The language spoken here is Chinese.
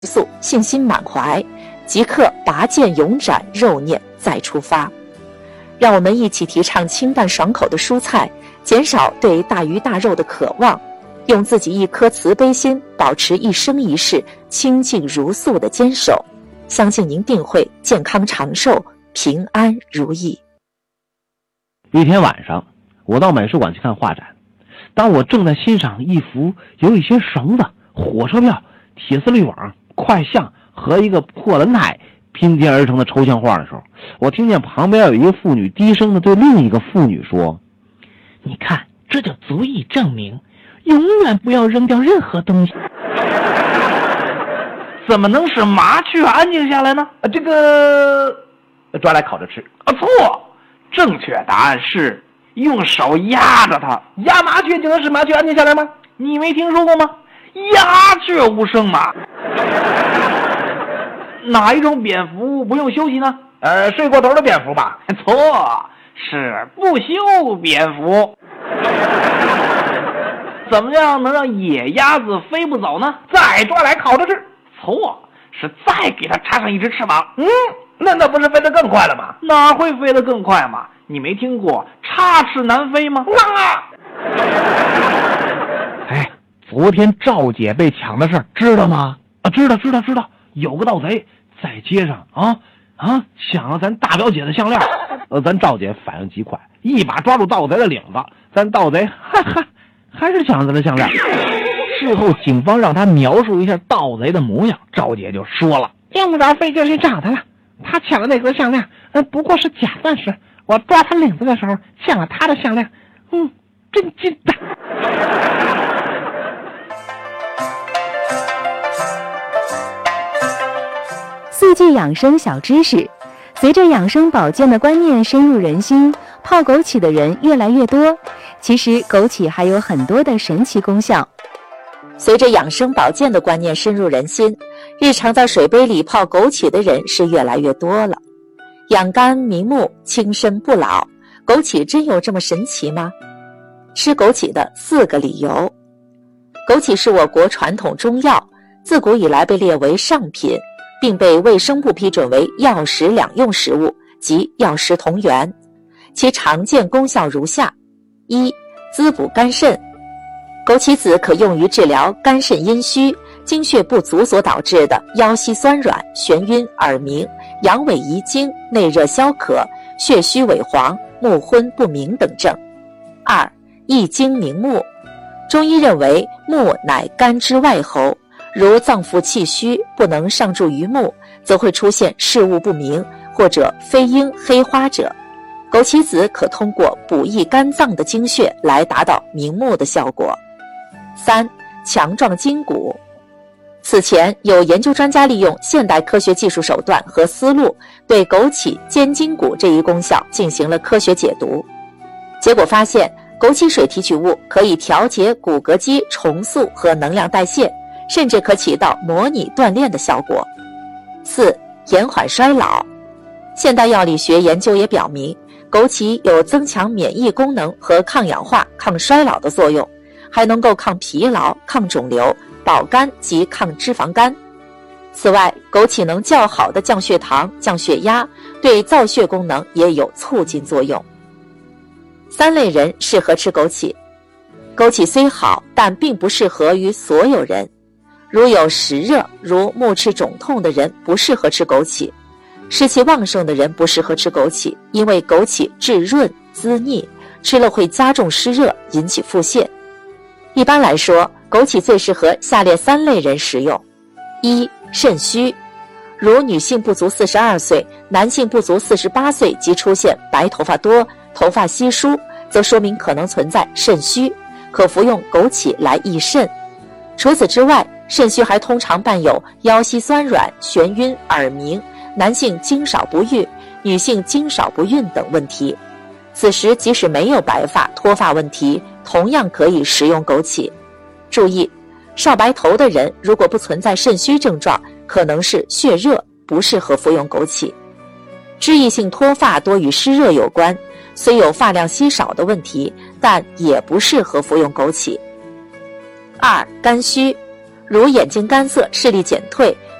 速，信心满怀，即刻拔剑勇斩，肉念再出发。让我们一起提倡清淡爽口的蔬菜，减少对大鱼大肉的渴望，用自己一颗慈悲心，保持一生一世清净如素的坚守，相信您定会健康长寿，平安如意。 一天晚上，我到美术馆去看画展，当我正在欣赏一幅有一些绳子、火车票、铁丝滤网、快像和一个破轮胎拼接而成的抽象画的时候，我听见旁边有一个妇女低声的对另一个妇女说：“ 你看，这就足以证明，永远不要扔掉任何东西。” 怎么能使麻雀安静下来呢？这个抓来烤着吃。错，正确答案是用手压着它。压麻雀就能使麻雀安静下来吗？你没听说过吗？鸦雀无声嘛。哪一种蝙蝠不用休息呢？睡过头的蝙蝠吧？错，是不休蝙蝠。怎么样能让野鸭子飞不走呢？再抓来烤着吃。错，是再给它插上一只翅膀。那不是飞得更快了吗？哪会飞得更快嘛？你没听过插翅难飞吗？ 哎，昨天赵姐被抢的事儿知道吗？ 知道。有个盗贼在街上抢了咱大表姐的项链。咱赵姐反应极快，一把抓住盗贼的领子。咱盗贼还是抢咱的项链。 事后警方让他描述一下盗贼的模样，赵姐就说了：“用不着费劲去找他了，他抢的那颗项链不过是假钻石，我抓他领子的时候抢了他的项链。真劲的。” 4句养生小知识。随着养生保健的观念深入人心，泡枸杞的人越来越多。其实枸杞还有很多的神奇功效。 随着养生保健的观念深入人心，日常在水杯里泡枸杞的人是越来越多了。养肝明目，轻身不老，枸杞真有这么神奇吗？吃枸杞的4个理由。枸杞是我国传统中药，自古以来被列为上品，并被卫生部批准为药食两用食物，即药食同源。其常见功效如下：一、滋补肝肾。枸杞子可用于治疗肝肾阴虚、精血不足所导致的腰膝酸软、眩晕、耳鸣、阳痿遗精、内热消渴、血虚萎黄、目昏不明等症。二、益精明目。中医认为目乃肝之外候，如脏腑气虚不能上注于目，则会出现视物不明或者飞鹰黑花者。枸杞子可通过补益肝脏的精血来达到明目的效果。3、强壮筋骨。此前有研究专家利用现代科学技术手段和思路，对枸杞坚筋骨这一功效进行了科学解读。结果发现，枸杞水提取物可以调节骨骼肌重塑和能量代谢，甚至可起到模拟锻炼的效果。4、延缓衰老。现代药理学研究也表明，枸杞有增强免疫功能和抗氧化、抗衰老的作用，还能够抗疲劳、抗肿瘤、保肝及抗脂肪肝。此外，枸杞能较好的降血糖、降血压，对造血功能也有促进作用。3类人适合吃枸杞。枸杞虽好，但并不适合于所有人。如有实热，如目赤肿痛的人不适合吃枸杞；湿气旺盛的人不适合吃枸杞，因为枸杞质润滋腻，吃了会加重湿热，引起腹泻。一般来说，枸杞最适合下列3类人食用：一、肾虚，如女性不足42岁，男性不足48岁即出现白头发多、头发稀疏，则说明可能存在肾虚，可服用枸杞来益肾。除此之外，肾虚还通常伴有腰膝酸软、眩晕、耳鸣，男性经少不育，女性经少不孕等问题。此时即使没有白发、脱发问题，同样可以食用枸杞。注意，少白头的人如果不存在肾虚症状，可能是血热，不适合服用枸杞。脂溢性脱发多与湿热有关，虽有发量稀少的问题，但也不适合服用枸杞。2、肝虚，如眼睛干涩、视力减退、